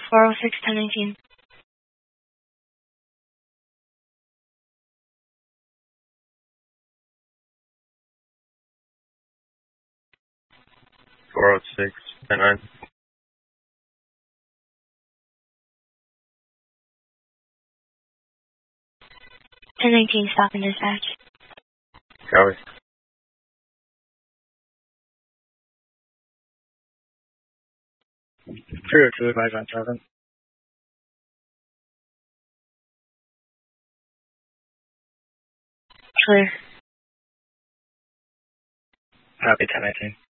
406, 1019. (406) 10-9. 1019, stop and dispatch. Copy. True, to advise on 7. Clear. Copy, 1019.